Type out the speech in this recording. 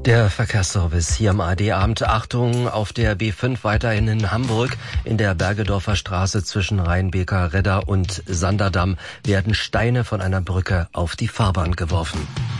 Der Verkehrsservice hier am ARD-Abend. Achtung, auf der B5 weiterhin in Hamburg. In der Bergedorfer Straße zwischen Rheinbeker, Redder und Sanderdamm werden Steine von einer Brücke auf die Fahrbahn geworfen.